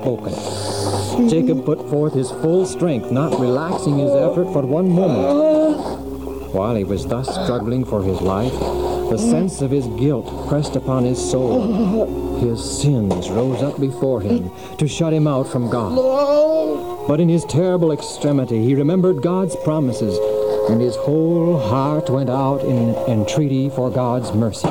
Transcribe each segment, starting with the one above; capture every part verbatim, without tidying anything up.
spoken. Jacob put forth his full strength, not relaxing his effort for one moment. While he was thus struggling for his life, the sense of his guilt pressed upon his soul. His sins rose up before him to shut him out from God. But in his terrible extremity, he remembered God's promises, and his whole heart went out in entreaty for God's mercy.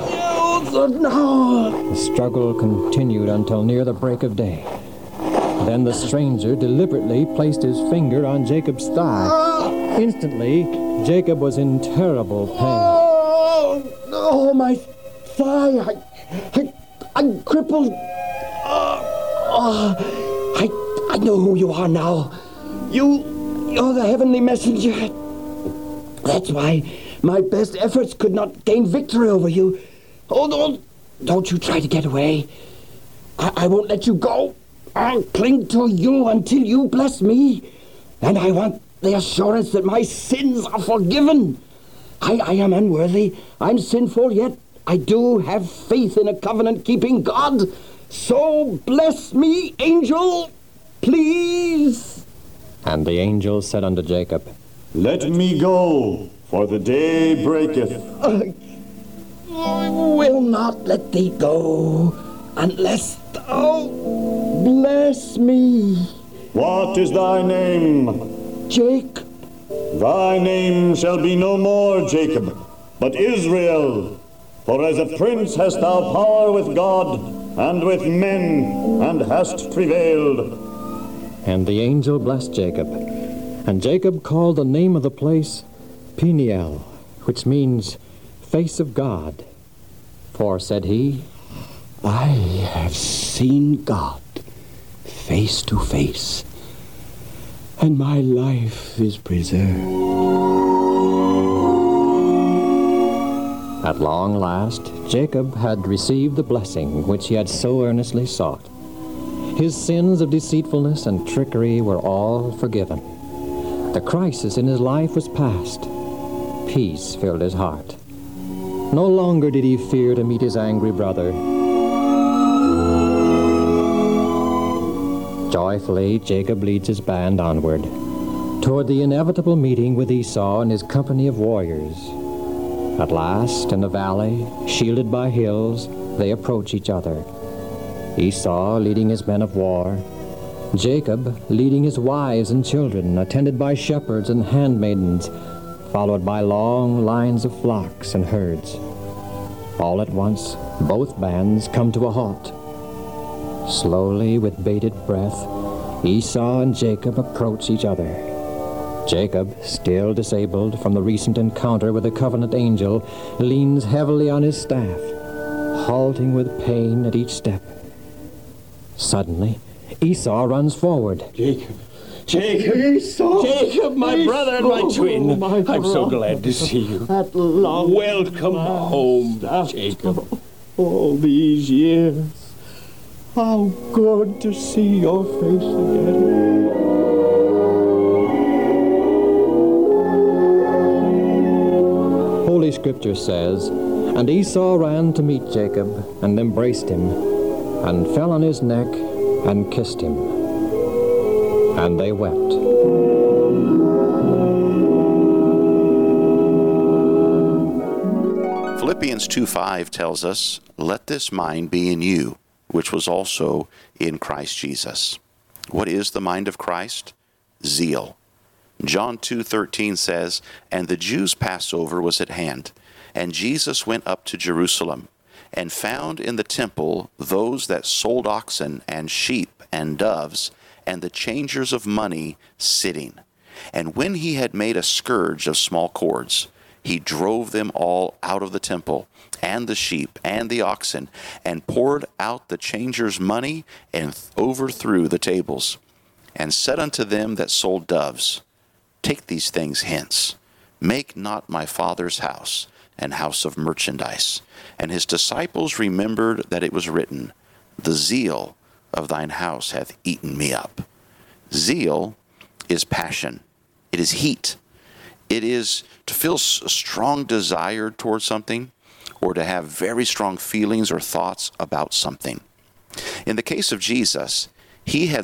The struggle continued until near the break of day. Then the stranger deliberately placed his finger on Jacob's thigh. Instantly, Jacob was in terrible pain. Oh, oh my thigh! I, I, I'm crippled. Uh, oh, I, I know who you are now. You, you're the heavenly messenger. That's why my best efforts could not gain victory over you. Oh, don't, don't you try to get away. I, I won't let you go. I'll cling to you until you bless me. And I want the assurance that my sins are forgiven. I, I am unworthy. I'm sinful, yet I do have faith in a covenant-keeping God. So bless me, angel, please. And the angel said unto Jacob, Let me go, for the day breaketh. Uh, I will not let thee go unless thou bless me. What is thy name? Jacob. Thy name shall be no more Jacob, but Israel. For as a prince hast thou power with God and with men, and hast prevailed. And the angel blessed Jacob. And Jacob called the name of the place Peniel, which means face of God. For, said he, I have seen God face to face, and my life is preserved. At long last, Jacob had received the blessing which he had so earnestly sought. His sins of deceitfulness and trickery were all forgiven. The crisis in his life was past. Peace filled his heart. No longer did he fear to meet his angry brother. Joyfully, Jacob leads his band onward, toward the inevitable meeting with Esau and his company of warriors. At last, in the valley, shielded by hills, they approach each other. Esau leading his men of war, Jacob leading his wives and children, attended by shepherds and handmaidens, followed by long lines of flocks and herds. All at once, both bands come to a halt. Slowly, with bated breath, Esau and Jacob approach each other. Jacob, still disabled from the recent encounter with the covenant angel, leans heavily on his staff, halting with pain at each step. Suddenly, Esau runs forward. Jacob. Jacob. Esau. Jacob, my Esau. brother and my twin. Oh, my I'm so brother. glad to see you. At long Welcome home, Jacob. All these years. How good to see your face again. Holy Scripture says, And Esau ran to meet Jacob, and embraced him, and fell on his neck, and kissed him. And they wept. Philippians two five tells us, Let this mind be in you, which was also in Christ Jesus. What is the mind of Christ? Zeal. John two thirteen says, And the Jews' Passover was at hand, and Jesus went up to Jerusalem, and found in the temple those that sold oxen and sheep and doves, and the changers of money sitting. And when he had made a scourge of small cords, he drove them all out of the temple, and the sheep and the oxen, and poured out the changers' money, and overthrew the tables, and said unto them that sold doves, Take these things hence, make not my Father's house an house of merchandise. And his disciples remembered that it was written, The zeal of thine house hath eaten me up. Zeal is passion. It is heat. It is to feel a strong desire towards something, or to have very strong feelings or thoughts about something. In the case of Jesus, he had